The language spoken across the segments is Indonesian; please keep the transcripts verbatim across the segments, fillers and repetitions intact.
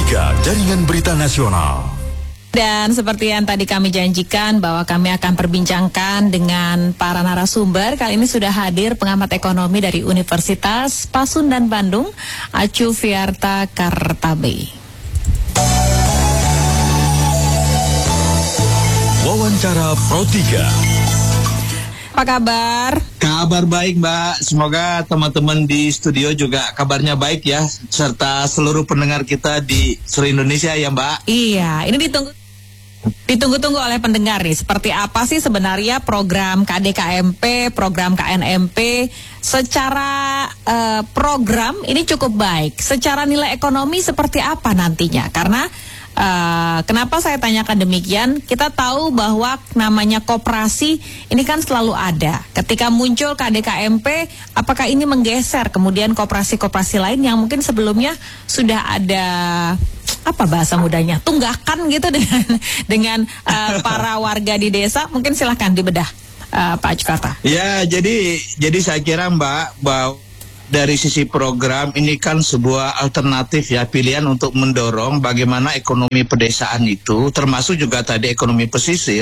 tiga Jaringan Berita Nasional. Dan seperti yang tadi kami janjikan bahwa kami akan perbincangkan dengan para narasumber. Kali ini sudah hadir pengamat ekonomi dari Universitas Pasundan Bandung, Acu Fiarta Kartabe. Wawancara Pro tiga. Apa kabar? Kabar baik, Mbak. Semoga teman-teman di studio juga kabarnya baik ya, serta seluruh pendengar kita di seluruh Indonesia ya, Mbak. Iya, ini ditunggu ditunggu-tunggu oleh pendengar nih. Seperti apa sih sebenarnya program K D K M P, program K N M P? Secara uh, program ini cukup baik. Secara nilai ekonomi seperti apa nantinya? Karena Uh, kenapa saya tanyakan demikian? Kita tahu bahwa namanya koperasi ini kan selalu ada. Ketika muncul K D K M P, apakah ini menggeser kemudian koperasi-koperasi lain yang mungkin sebelumnya sudah ada, apa bahasa mudanya, tunggakan gitu dengan dengan uh, para warga di desa? Mungkin silahkan dibedah, uh, Pak Acu Fiarta. Ya, jadi jadi saya kira, Mbak, bahwa dari sisi program ini kan sebuah alternatif ya, pilihan untuk mendorong bagaimana ekonomi pedesaan itu, termasuk juga tadi ekonomi pesisir,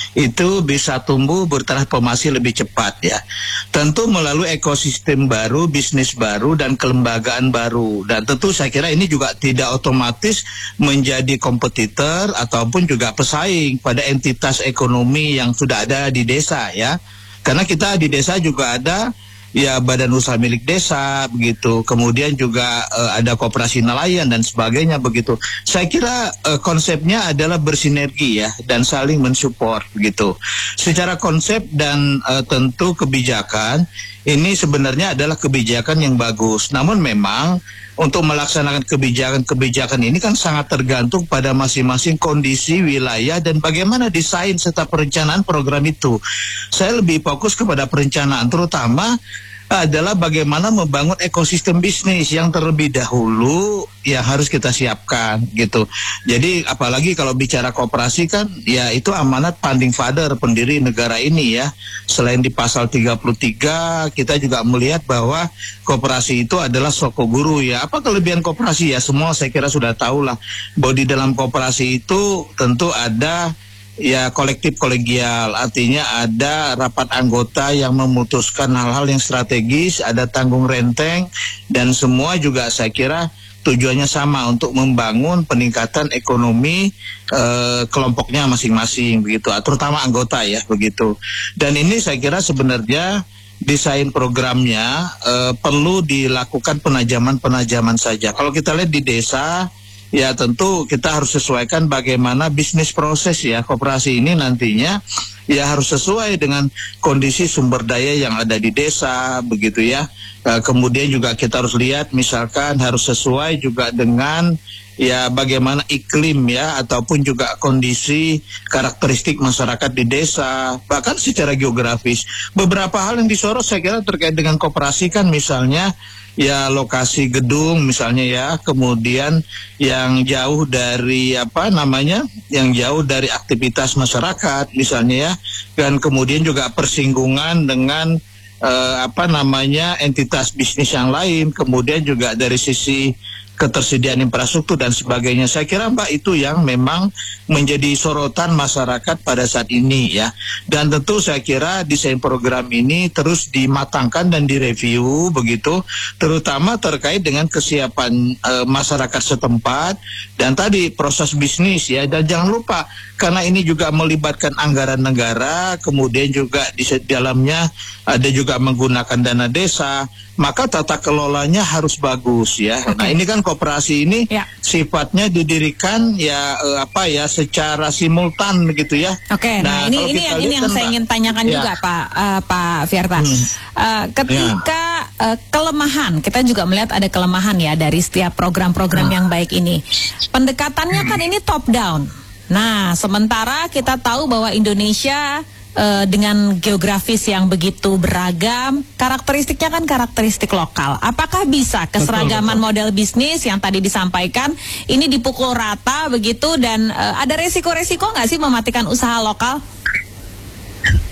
itu bisa tumbuh bertransformasi lebih cepat ya. Tentu melalui ekosistem baru, bisnis baru, dan kelembagaan baru. Dan tentu saya kira ini juga tidak otomatis menjadi kompetitor ataupun juga pesaing pada entitas ekonomi yang sudah ada di desa ya. Karena kita di desa juga ada ya badan usaha milik desa begitu, kemudian juga uh, ada koperasi nelayan dan sebagainya begitu. Saya kira uh, konsepnya adalah bersinergi ya dan saling mensupport begitu. Secara konsep dan uh, tentu kebijakan ini sebenarnya adalah kebijakan yang bagus. Namun memang untuk melaksanakan kebijakan-kebijakan ini kan sangat tergantung pada masing-masing kondisi wilayah dan bagaimana desain serta perencanaan program itu. Saya lebih fokus kepada perencanaan, terutama adalah bagaimana membangun ekosistem bisnis yang terlebih dahulu yang harus kita siapkan gitu. Jadi apalagi kalau bicara koperasi kan ya itu amanat founding father, pendiri negara ini ya. Selain di pasal tiga puluh tiga kita juga melihat bahwa koperasi itu adalah soko guru ya. Apa kelebihan koperasi ya? Semua saya kira sudah tahu lah bahwa di dalam koperasi itu tentu ada ya kolektif kolegial, artinya ada rapat anggota yang memutuskan hal-hal yang strategis, ada tanggung renteng, dan semua juga saya kira tujuannya sama untuk membangun peningkatan ekonomi eh, kelompoknya masing-masing begitu, terutama anggota ya begitu. Dan ini saya kira sebenarnya desain programnya eh, perlu dilakukan penajaman-penajaman saja. Kalau kita lihat di desa, ya tentu kita harus sesuaikan bagaimana bisnis proses ya koperasi ini nantinya ya harus sesuai dengan kondisi sumber daya yang ada di desa begitu ya. E, kemudian juga kita harus lihat misalkan harus sesuai juga dengan ya bagaimana iklim ya ataupun juga kondisi karakteristik masyarakat di desa, bahkan secara geografis. Beberapa hal yang disorot saya kira terkait dengan koperasi kan misalnya ya lokasi gedung misalnya ya, kemudian yang jauh dari apa namanya, yang jauh dari aktivitas masyarakat misalnya ya, dan kemudian juga persinggungan dengan eh, apa namanya entitas bisnis yang lain, kemudian juga dari sisi ketersediaan infrastruktur dan sebagainya. Saya kira Mbak itu yang memang menjadi sorotan masyarakat pada saat ini ya. Dan tentu saya kira desain program ini terus dimatangkan dan direview begitu, terutama terkait dengan kesiapan e, masyarakat setempat dan tadi proses bisnis ya. Dan jangan lupa karena ini juga melibatkan anggaran negara, kemudian juga di dalamnya ada juga menggunakan dana desa, maka tata kelolanya harus bagus ya. Okay. Nah ini kan koperasi ini ya, sifatnya didirikan ya eh, apa ya secara simultan begitu ya. Oke. Okay, nah, nah ini ini yang ini yang kan, saya ingin tanyakan ya, juga Pak uh, Pak Fiarta. Hmm. Uh, ketika ya. uh, kelemahan, kita juga melihat ada kelemahan ya dari setiap program-program hmm. yang baik ini. Pendekatannya hmm. kan ini top down. Nah sementara kita tahu bahwa Indonesia Uh, dengan geografis yang begitu beragam, karakteristiknya kan karakteristik lokal. Apakah bisa keseragaman betul, betul. model bisnis yang tadi disampaikan ini dipukul rata begitu, dan uh, ada resiko-resiko nggak sih mematikan usaha lokal?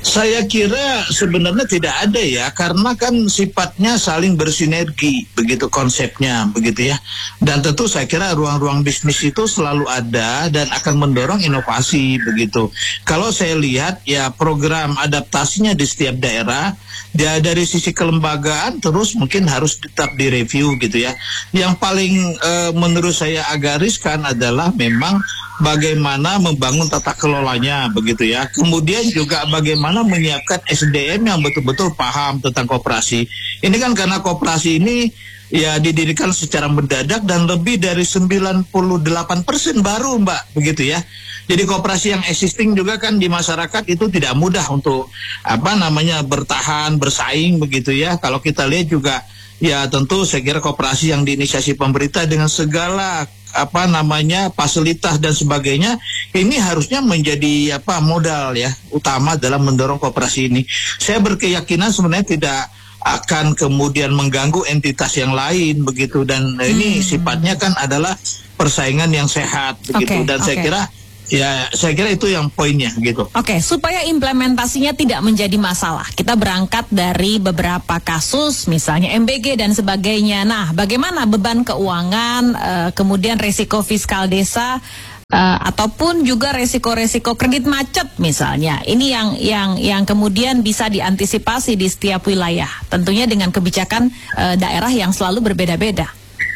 Saya kira sebenarnya tidak ada ya, karena kan sifatnya saling bersinergi, begitu konsepnya, begitu ya. Dan tentu saya kira ruang-ruang bisnis itu selalu ada dan akan mendorong inovasi, begitu. Kalau saya lihat ya program adaptasinya di setiap daerah, ya dari sisi kelembagaan terus mungkin harus tetap direview gitu ya. Yang paling eh, menurut saya agak riskan adalah memang bagaimana membangun tata kelolanya, begitu ya. Kemudian juga bagaimana menyiapkan S D M yang betul-betul paham tentang koperasi. Ini kan karena koperasi ini ya didirikan secara mendadak dan lebih dari sembilan puluh delapan persen baru, Mbak, begitu ya. Jadi koperasi yang existing juga kan di masyarakat itu tidak mudah untuk apa namanya bertahan, bersaing, begitu ya. Kalau kita lihat juga ya tentu saya kira koperasi yang diinisiasi pemerintah dengan segala apa namanya fasilitas dan sebagainya ini harusnya menjadi apa modal ya utama dalam mendorong koperasi ini. Saya berkeyakinan sebenarnya tidak akan kemudian mengganggu entitas yang lain, begitu, dan hmm. ini sifatnya kan adalah persaingan yang sehat, begitu. Okay, dan okay. saya kira ya saya kira itu yang poinnya gitu. Oke, okay, supaya implementasinya tidak menjadi masalah, kita berangkat dari beberapa kasus, misalnya M B G dan sebagainya. Nah, bagaimana beban keuangan, uh, kemudian resiko fiskal desa, uh, ataupun juga resiko-resiko kredit macet misalnya. Ini yang yang yang kemudian bisa diantisipasi di setiap wilayah, tentunya dengan kebijakan uh, daerah yang selalu berbeda-beda.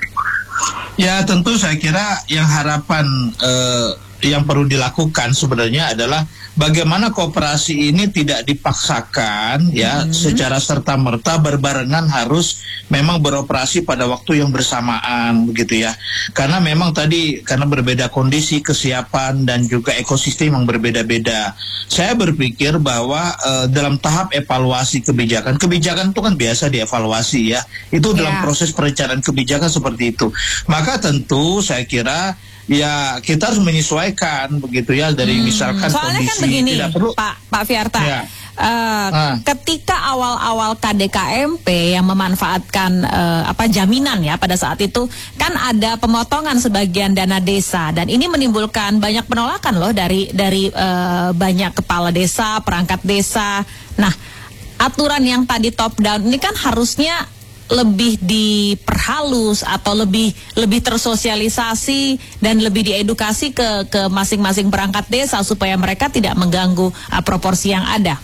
Ya, tentu saya kira yang harapan uh, yang perlu dilakukan sebenarnya adalah bagaimana koperasi ini tidak dipaksakan ya hmm. secara serta-merta berbarengan harus memang beroperasi pada waktu yang bersamaan, begitu ya. Karena memang tadi karena berbeda kondisi, kesiapan dan juga ekosistem yang berbeda-beda. Saya berpikir bahwa uh, dalam tahap evaluasi kebijakan, kebijakan itu kan biasa dievaluasi ya. Itu dalam yeah. proses perencanaan kebijakan seperti itu. Maka tentu saya kira ya kita harus menyesuaikan, begitu ya, dari hmm. misalkan soalnya kondisi kan begini, tidak perlu Pak Pak Fiarta ya. uh, ah. ketika awal-awal K D K M P yang memanfaatkan uh, apa jaminan ya pada saat itu kan ada pemotongan sebagian dana desa dan ini menimbulkan banyak penolakan loh dari dari uh, banyak kepala desa, perangkat desa. Nah, aturan yang tadi top down ini kan harusnya lebih diperhalus atau lebih lebih tersosialisasi dan lebih diedukasi ke ke masing-masing perangkat desa supaya mereka tidak mengganggu uh, proporsi yang ada.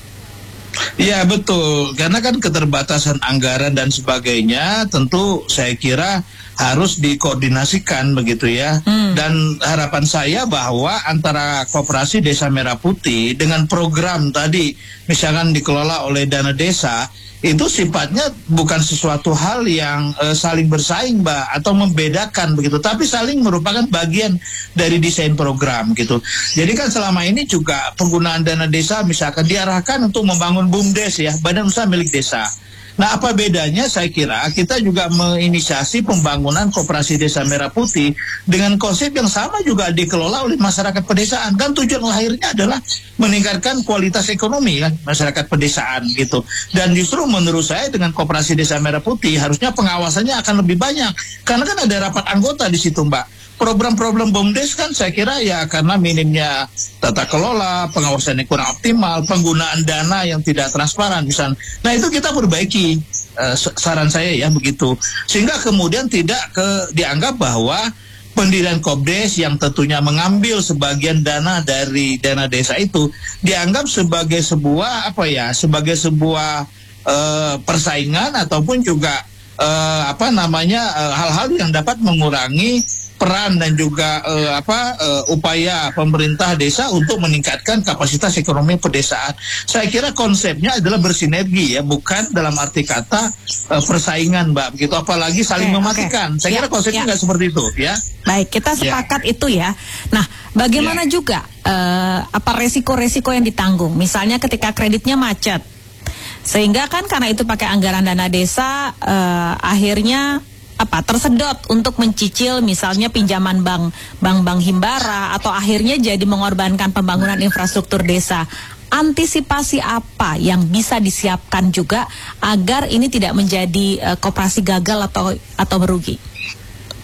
Iya betul, karena kan keterbatasan anggaran dan sebagainya tentu saya kira harus dikoordinasikan, begitu ya. Hmm. Dan harapan saya bahwa antara Koperasi Desa Merah Putih dengan program tadi misalkan dikelola oleh dana desa itu sifatnya bukan sesuatu hal yang uh, saling bersaing, Mbak, atau membedakan begitu, tapi saling merupakan bagian dari desain program gitu. Jadi kan selama ini juga penggunaan dana desa misalkan diarahkan untuk membangun BUMDes ya, badan usaha milik desa. Nah, apa bedanya? Saya kira kita juga menginisiasi pembangunan Koperasi Desa Merah Putih dengan konsep yang sama juga dikelola oleh masyarakat pedesaan. Kan tujuan lahirnya adalah meningkatkan kualitas ekonomi kan masyarakat pedesaan gitu. Dan justru menurut saya dengan Koperasi Desa Merah Putih harusnya pengawasannya akan lebih banyak. Karena kan ada rapat anggota di situ, Mbak. Program-program BUMDes kan saya kira ya karena minimnya tata kelola, pengawasan yang kurang optimal, penggunaan dana yang tidak transparan misalnya. Nah, itu kita perbaiki, uh, saran saya ya begitu. Sehingga kemudian tidak ke dianggap bahwa pendirian Kopdes yang tentunya mengambil sebagian dana dari dana desa itu dianggap sebagai sebuah apa ya, sebagai sebuah uh, persaingan ataupun juga uh, apa namanya uh, hal-hal yang dapat mengurangi peran dan juga uh, apa uh, upaya pemerintah desa untuk meningkatkan kapasitas ekonomi pedesaan. Saya kira konsepnya adalah bersinergi ya, bukan dalam arti kata uh, persaingan, Mbak. Begitu, apalagi saling okay, mematikan. Okay. Saya ya, kira konsepnya nggak ya. seperti itu, ya. Baik, kita sepakat ya. itu ya. Nah, bagaimana ya. juga uh, apa resiko-resiko yang ditanggung? Misalnya ketika kreditnya macet, sehingga kan karena itu pakai anggaran dana desa, uh, akhirnya apa tersedot untuk mencicil misalnya pinjaman bank bank-bank himbara atau akhirnya jadi mengorbankan pembangunan infrastruktur desa. Antisipasi apa yang bisa disiapkan juga agar ini tidak menjadi uh, koperasi gagal atau atau merugi?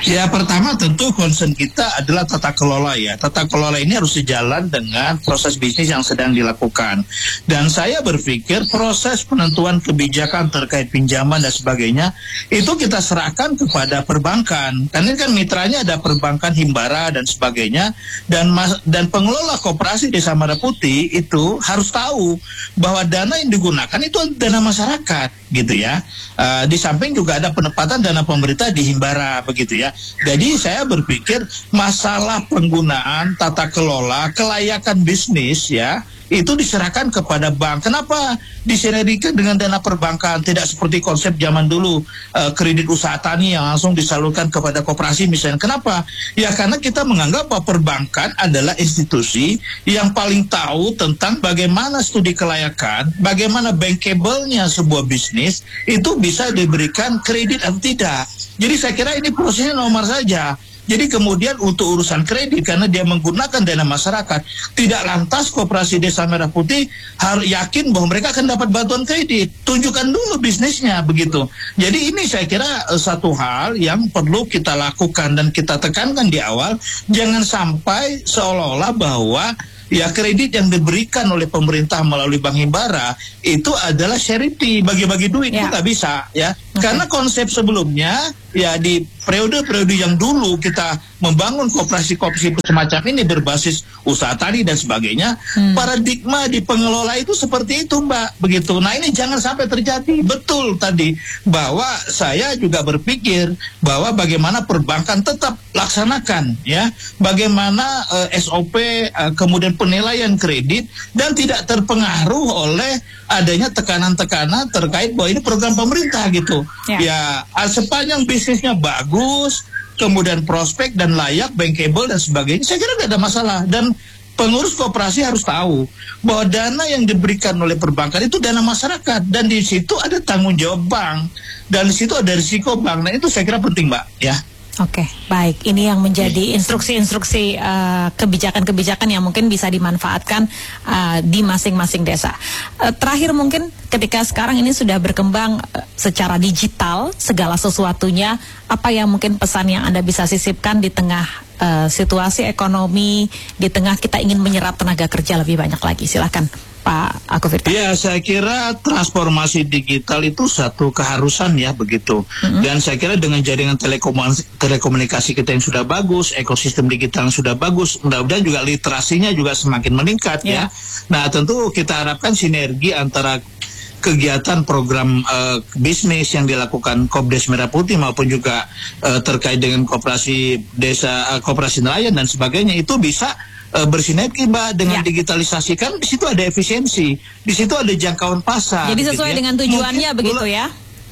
Ya, pertama tentu concern kita adalah tata kelola ya. Tata kelola ini harus sejalan dengan proses bisnis yang sedang dilakukan. Dan saya berpikir proses penentuan kebijakan terkait pinjaman dan sebagainya itu kita serahkan kepada perbankan. Karena ini kan mitranya ada perbankan, himbara dan sebagainya. Dan mas, dan pengelola koperasi Desa Merah Putih itu harus tahu bahwa dana yang digunakan itu dana masyarakat gitu ya. Uh, di samping juga ada penempatan dana pemerintah di himbara begitu ya. Jadi saya berpikir masalah penggunaan tata kelola kelayakan bisnis ya itu diserahkan kepada bank. Kenapa disinergikan dengan dana perbankan? Tidak seperti konsep zaman dulu uh, kredit usaha tani yang langsung disalurkan kepada koperasi misalnya. Kenapa? Ya karena kita menganggap bahwa perbankan adalah institusi yang paling tahu tentang bagaimana studi kelayakan, bagaimana bankable-nya sebuah bisnis itu bisa diberikan kredit atau tidak. Jadi saya kira ini prosesnya nomor saja. Jadi kemudian untuk urusan kredit karena dia menggunakan dana masyarakat, tidak lantas Koperasi Desa Merah Putih harus yakin bahwa mereka akan dapat bantuan kredit. Tunjukkan dulu bisnisnya begitu. Jadi ini saya kira uh, satu hal yang perlu kita lakukan dan kita tekankan di awal. Jangan sampai seolah-olah bahwa ya kredit yang diberikan oleh pemerintah melalui Bank Himbara itu adalah charity, bagi-bagi duit, ya. Itu nggak bisa ya. Okay. Karena konsep sebelumnya ya di periode-periode yang dulu kita membangun koperasi-koperasi semacam ini berbasis usaha tani dan sebagainya, hmm. paradigma di pengelola itu seperti itu Mbak, begitu. Nah ini jangan sampai terjadi. Betul tadi bahwa saya juga berpikir bahwa bagaimana perbankan tetap laksanakan ya, bagaimana uh, S O P uh, kemudian penilaian kredit dan tidak terpengaruh oleh adanya tekanan-tekanan terkait bahwa ini program pemerintah gitu. Ya, ya sepanjang bisnisnya bagus, kemudian prospek dan layak, bankable dan sebagainya, saya kira tidak ada masalah. Dan pengurus koperasi harus tahu bahwa dana yang diberikan oleh perbankan itu dana masyarakat dan di situ ada tanggung jawab bank dan di situ ada risiko bank. Nah itu saya kira penting Mbak ya. Oke, baik. Ini yang menjadi instruksi-instruksi uh, kebijakan-kebijakan yang mungkin bisa dimanfaatkan uh, di masing-masing desa. Uh, terakhir mungkin ketika sekarang ini sudah berkembang uh, secara digital segala sesuatunya, apa yang mungkin pesan yang Anda bisa sisipkan di tengah uh, situasi ekonomi, di tengah kita ingin menyerap tenaga kerja lebih banyak lagi? Silakan Pak Aku Firta. Ya, saya kira transformasi digital itu satu keharusan ya begitu. Mm-hmm. Dan saya kira dengan jaringan telekomunikasi, telekomunikasi kita yang sudah bagus, ekosistem digital yang sudah bagus, mudah-mudahan juga literasinya juga semakin meningkat yeah. ya. Nah, tentu kita harapkan sinergi antara kegiatan program uh, bisnis yang dilakukan Kopdes Merah Putih maupun juga uh, terkait dengan koperasi desa, uh, koperasi nelayan dan sebagainya itu bisa Uh, bersinergi Mbak dengan ya. Digitalisasi kan di situ ada efisiensi, di situ ada jangkauan pasar. Jadi sesuai gitu ya. Dengan tujuannya mungkin, begitu ya?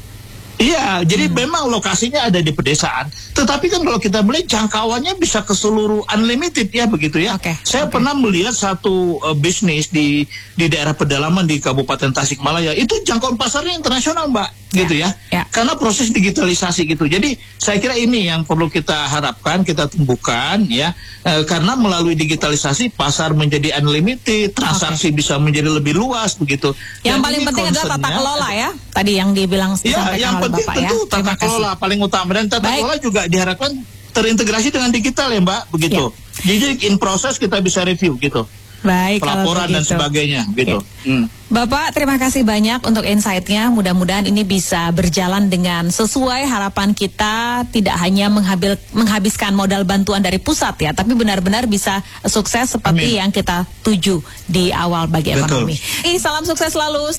Iya, jadi hmm. memang lokasinya ada di pedesaan. Tetapi kan kalau kita melihat jangkauannya bisa ke seluruh unlimited ya begitu ya. Okay. Saya okay. pernah melihat satu uh, bisnis di di daerah pedalaman di Kabupaten Tasikmalaya itu jangkauan pasarnya internasional Mbak, yeah. gitu ya. Yeah. Karena proses digitalisasi gitu. Jadi saya kira ini yang perlu kita harapkan, kita tumbuhkan ya. Uh, karena melalui digitalisasi pasar menjadi unlimited, transaksi okay. bisa menjadi lebih luas begitu. Yang Dan paling penting adalah tata kelola ya. Tadi yang dibilang ya, yang penting Bapak, tentu ya. Tata kelola paling utama dan tata Baik. kelola juga diharapkan terintegrasi dengan digital ya Mbak begitu. Ya. Jadi in proses kita bisa review gitu. Baik, pelaporan dan sebagainya gitu. Hmm. Bapak terima kasih banyak untuk insight-nya. Mudah-mudahan ini bisa berjalan dengan sesuai harapan kita, tidak hanya menghabil, menghabiskan modal bantuan dari pusat ya, tapi benar-benar bisa sukses seperti Amin. Yang kita tuju di awal bagi Betul. Ekonomi. Ini salam sukses selalu.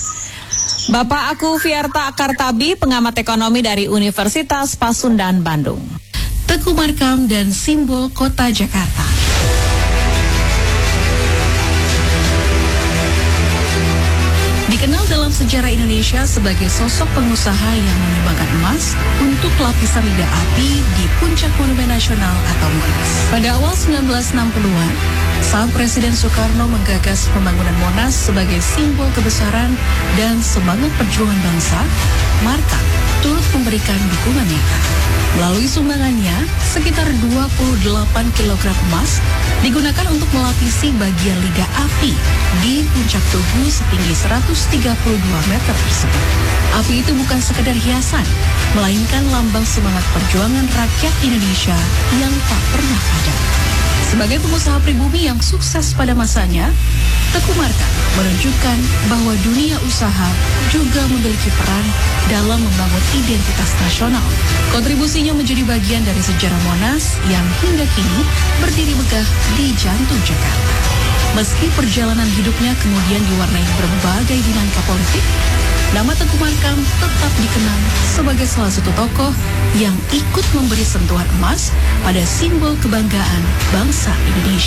Bapak Aku Firta Kartabi, pengamat ekonomi dari Universitas Pasundan Bandung. Teguh Markam dan Simbol Kota Jakarta. Dikenal dalam sejarah Indonesia sebagai sosok pengusaha yang menyumbangkan emas untuk lapisan lidah api di puncak Monumen Nasional atau Monas. Pada awal sembilan belas enam puluhan, saat Presiden Soekarno menggagas pembangunan Monas sebagai simbol kebesaran dan semangat perjuangan bangsa, Markam turut memberikan dukungan nyata. Melalui sumbangannya, sekitar dua puluh delapan kilogram emas digunakan untuk melapisi bagian lidah api di puncak tugu setinggi seratus tiga puluh dua meter tersebut. Api itu bukan sekedar hiasan, melainkan lambang semangat perjuangan rakyat Indonesia yang tak pernah padam. Sebagai pengusaha pribumi yang sukses pada masanya, Teguh Marka menunjukkan bahwa dunia usaha juga memiliki peran dalam membangun identitas nasional. Kontribusinya menjadi bagian dari sejarah Monas yang hingga kini berdiri megah di jantung Jakarta. Meski perjalanan hidupnya kemudian diwarnai berbagai dinamika politik, nama Teguh Markam tetap dikenang sebagai salah satu tokoh yang ikut memberi sentuhan emas pada simbol kebanggaan bangsa Indonesia.